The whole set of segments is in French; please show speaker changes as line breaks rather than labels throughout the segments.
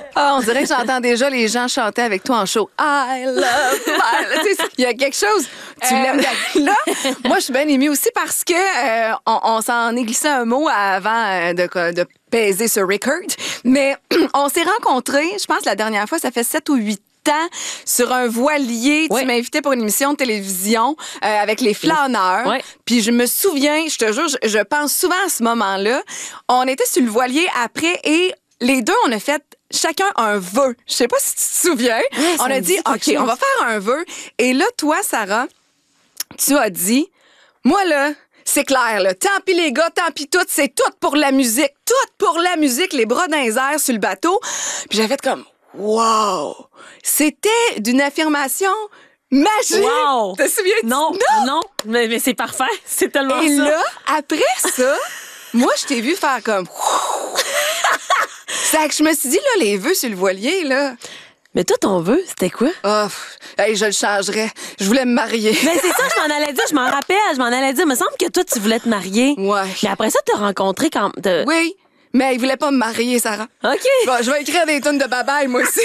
Ah, on dirait que j'entends déjà les gens chanter avec toi en show. I love my... Tu sais, il y a quelque chose. Tu l'aimes. Là, moi, je suis bien émue aussi parce que on s'en est glissé un mot avant de peser ce record. Mais on s'est rencontrés, je pense, la dernière fois, ça fait 7 ou 8 ans, sur un voilier.
Oui.
Tu m'invitais pour une émission de télévision avec les flâneurs.
Oui.
Puis je me souviens, je te jure, je pense souvent à ce moment-là. On était sur le voilier après et les deux, on a fait chacun un vœu. Je sais pas si tu te souviens.
Ouais, ça
On
me
a
dit
dit,
quelque
OK,
chose.
on va faire un vœu. Et là, toi, Sarah, tu as dit, moi, là, c'est clair, là. Tant pis les gars, tant pis tout, c'est tout pour la musique. Tout pour la musique, les bras dans les airs sur le bateau. Puis j'avais fait comme, wow! C'était d'une affirmation magique.
Wow!
Te souviens-tu?
Non, mais c'est parfait. C'est tellement
Et
ça.
là, après ça, moi, je t'ai vu faire comme... C'est que je me suis dit, là, les vœux sur le voilier, là...
Mais toi, ton vœu, c'était quoi?
Oh, hey, je le changerais. Je voulais me marier.
Mais c'est ça, je m'en allais dire, je m'en rappelle, je m'en allais dire. Il me semble que toi, tu voulais te marier.
Ouais.
Mais après ça, t'as rencontré quand.
Oui, mais il voulait pas me marier, Sarah.
OK.
Bon, je vais écrire des tonnes de babaille, moi aussi.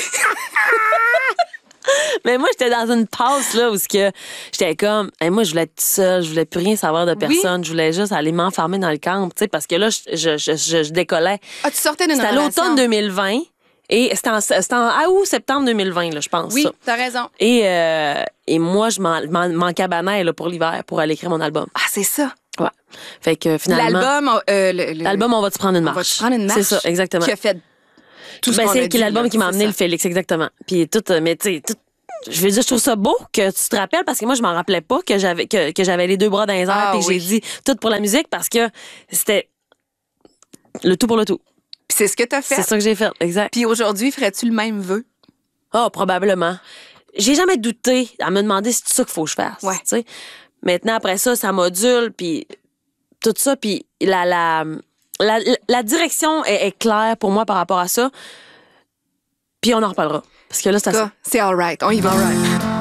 Mais moi, j'étais dans une passe, là, où j'étais comme, hey, moi, je voulais être seule, je voulais plus rien savoir de personne, je voulais juste aller m'enfermer dans le camp, tu sais, parce que là, je décollais.
Ah, tu sortais d'une
C'était à
relation.
l'automne 2020. Et c'était en août-septembre 2020, là, je pense.
Oui,
ça.
t'as raison.
Et moi, je m'en cabanais là, pour l'hiver, pour aller écrire mon album.
Ah, c'est ça.
Ouais. Fait que finalement.
L'album,
On va-tu prendre une
On
marche?
va-tu prendre une marche?
C'est ça, exactement.
Qui a fait tout ce qu'on a
c'est
dit,
l'album
là,
qui m'a
c'est
amené
ça.
le Félix, exactement. Puis tout, mais tu sais, je veux dire, je trouve ça beau que tu te rappelles parce que moi, je m'en rappelais pas que j'avais les deux bras dans les airs
Ah,
puis que
oui.
j'ai dit tout pour la musique parce que c'était le tout pour le tout.
Puis c'est ce que t'as fait.
C'est ça que j'ai fait, exact.
Puis aujourd'hui, ferais-tu le même vœu?
Ah, probablement. J'ai jamais douté à me demander si c'est ça qu'il faut que je fasse.
Ouais.
tu sais. Maintenant, après ça module, puis tout ça, puis la direction est claire pour moi par rapport à ça. Puis on en reparlera. Parce que là, c'est
En tout cas, c'est all right. On y va.